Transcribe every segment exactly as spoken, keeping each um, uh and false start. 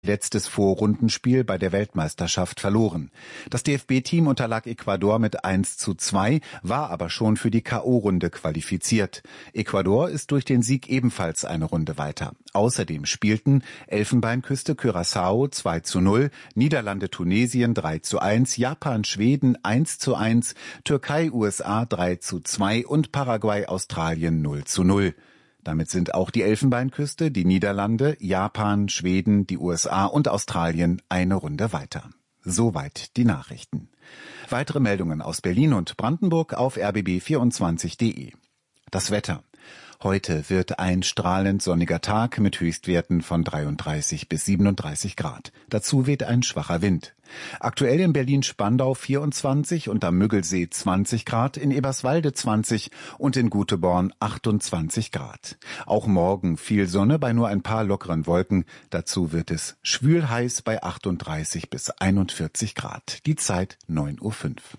letztes Vorrundenspiel bei der Weltmeisterschaft verloren. Das D F B-Team unterlag Ecuador mit eins zu zwei, war aber schon für die K O-Runde qualifiziert. Ecuador ist durch den Sieg ebenfalls eine Runde weiter. Außerdem spielten Elfenbeinküste Curaçao zwei zu null, Niederlande Tunesien drei zu eins, Japan Schweden eins zu eins, Türkei U S A drei zu zwei und Paraguay Australien null zu null. Damit sind auch die Elfenbeinküste, die Niederlande, Japan, Schweden, die U S A und Australien eine Runde weiter. Soweit die Nachrichten. Weitere Meldungen aus Berlin und Brandenburg auf r b b vierundzwanzig punkt de. Das Wetter. Heute wird ein strahlend sonniger Tag mit Höchstwerten von dreiunddreißig bis siebenunddreißig Grad. Dazu weht ein schwacher Wind. Aktuell in Berlin-Spandau vierundzwanzig und am Müggelsee zwanzig Grad, in Eberswalde zwanzig und in Guteborn achtundzwanzig Grad. Auch morgen viel Sonne bei nur ein paar lockeren Wolken. Dazu wird es schwül heiß bei achtunddreißig bis einundvierzig Grad. Die Zeit neun Uhr fünf.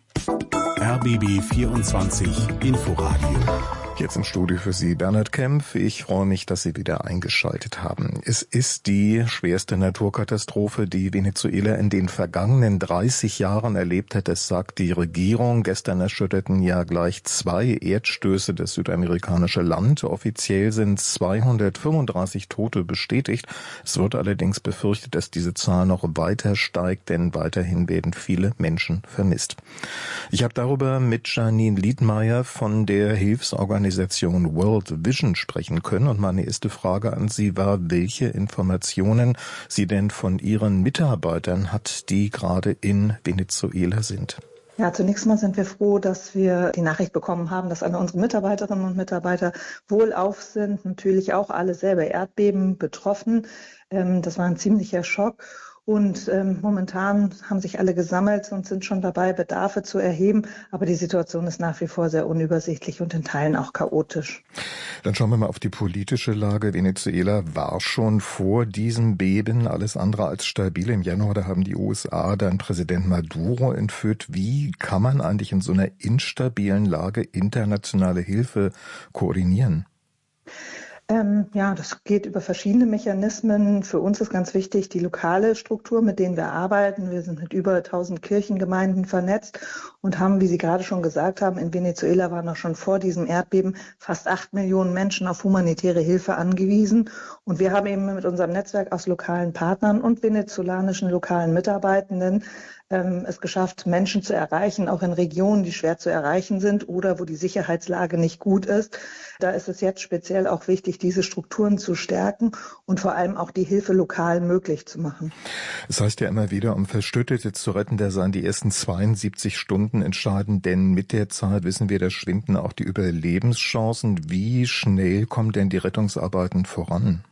R B B vierundzwanzig Inforadio. Jetzt im Studio für Sie Bernhard Kempf. Ich freue mich, dass Sie wieder eingeschaltet haben. Es ist die schwerste Naturkatastrophe, die Venezuela in den vergangenen dreißig Jahren erlebt hat. Das sagt die Regierung. Gestern erschütterten ja gleich zwei Erdstöße das südamerikanische Land. Offiziell sind zweihundertfünfunddreißig Tote bestätigt. Es wird allerdings befürchtet, dass diese Zahl noch weiter steigt, denn weiterhin werden viele Menschen vermisst. Ich habe darüber mit Janine Liedmeier von der Hilfsorganisation Organisation World Vision sprechen können. Und meine erste Frage an Sie war, welche Informationen sie denn von Ihren Mitarbeitern hat, die gerade in Venezuela sind. Ja, zunächst mal sind wir froh, dass wir die Nachricht bekommen haben, dass alle unsere Mitarbeiterinnen und Mitarbeiter wohlauf sind. Natürlich auch alle selber Erdbeben betroffen. Das war ein ziemlicher Schock. Und ähm, momentan haben sich alle gesammelt und sind schon dabei, Bedarfe zu erheben. Aber die Situation ist nach wie vor sehr unübersichtlich und in Teilen auch chaotisch. Dann schauen wir mal auf die politische Lage. Venezuela war schon vor diesem Beben alles andere als stabil. Im Januar, da haben die U S A dann Präsident Maduro entführt. Wie kann man eigentlich in so einer instabilen Lage internationale Hilfe koordinieren? Ähm, ja, das geht über verschiedene Mechanismen. Für uns ist ganz wichtig die lokale Struktur, mit denen wir arbeiten. Wir sind mit über tausend Kirchengemeinden vernetzt und haben, wie Sie gerade schon gesagt haben, in Venezuela waren auch schon vor diesem Erdbeben fast acht Millionen Menschen auf humanitäre Hilfe angewiesen. Und wir haben eben mit unserem Netzwerk aus lokalen Partnern und venezolanischen lokalen Mitarbeitenden es geschafft, Menschen zu erreichen, auch in Regionen, die schwer zu erreichen sind oder wo die Sicherheitslage nicht gut ist. Da ist es jetzt speziell auch wichtig, diese Strukturen zu stärken und vor allem auch die Hilfe lokal möglich zu machen. Es heißt ja immer wieder, um Verstüttete zu retten, da seien die ersten zweiundsiebzig Stunden entscheidend, denn mit der Zeit, wissen wir, da schwinden auch die Überlebenschancen. Wie schnell kommen denn die Rettungsarbeiten voran?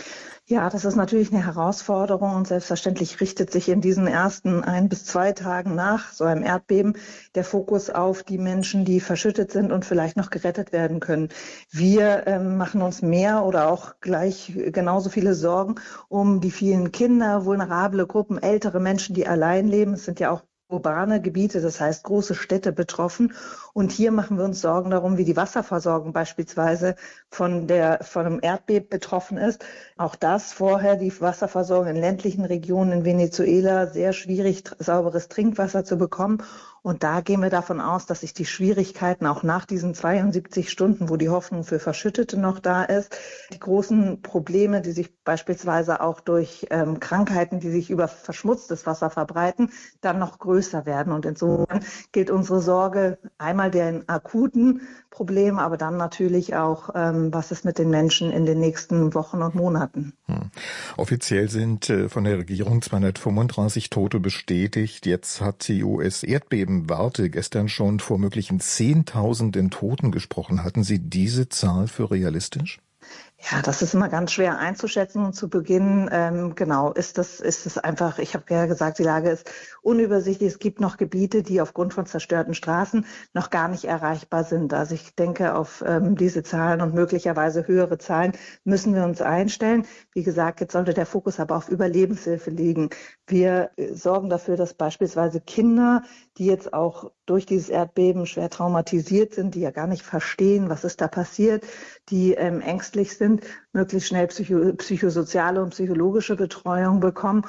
Ja, das ist natürlich eine Herausforderung und selbstverständlich richtet sich in diesen ersten ein bis zwei Tagen nach so einem Erdbeben der Fokus auf die Menschen, die verschüttet sind und vielleicht noch gerettet werden können. Wir ähm, machen uns mehr oder auch gleich genauso viele Sorgen um die vielen Kinder, vulnerable Gruppen, ältere Menschen, die allein leben. Es sind ja auch urbane Gebiete, das heißt große Städte betroffen. Und hier machen wir uns Sorgen darum, wie die Wasserversorgung beispielsweise von der von einem Erdbeben betroffen ist. Auch das vorher, die Wasserversorgung in ländlichen Regionen in Venezuela, sehr schwierig, sauberes Trinkwasser zu bekommen. Und da gehen wir davon aus, dass sich die Schwierigkeiten auch nach diesen zweiundsiebzig Stunden, wo die Hoffnung für Verschüttete noch da ist, die großen Probleme, die sich beispielsweise auch durch ähm, Krankheiten, die sich über verschmutztes Wasser verbreiten, dann noch größer werden. Und insofern gilt unsere Sorge einmal den akuten Problemen, aber dann natürlich auch, ähm, was ist mit den Menschen in den nächsten Wochen und Monaten. Hm. Offiziell sind äh, von der Regierung zweihundertfünfunddreißig Tote bestätigt. Jetzt hat die U S-Erdbebenwarte gestern schon vor möglichen Zehntausenden Toten gesprochen. Hatten Sie diese Zahl für realistisch? Ja, das ist immer ganz schwer einzuschätzen und zu Beginn, ähm, genau, ist das, ist es einfach, ich habe ja gesagt, die Lage ist unübersichtlich. Es gibt noch Gebiete, die aufgrund von zerstörten Straßen noch gar nicht erreichbar sind. Also ich denke, auf ähm, diese Zahlen und möglicherweise höhere Zahlen müssen wir uns einstellen. Wie gesagt, jetzt sollte der Fokus aber auf Überlebenshilfe liegen. Wir äh, sorgen dafür, dass beispielsweise Kinder, die jetzt auch durch dieses Erdbeben schwer traumatisiert sind, die ja gar nicht verstehen, was ist da passiert, die ähm, ängstlich sind, möglichst schnell psycho- psychosoziale und psychologische Betreuung bekommen